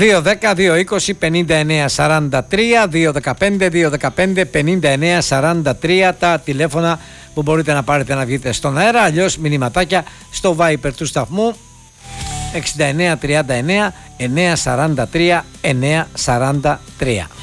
2-10-2-20-59-43, 2-15-2-15-59-43 τα τηλέφωνα που μπορείτε να πάρετε να βγείτε στον αέρα, αλλιώς μηνυματάκια στο Viber του σταθμού 6939 943 943.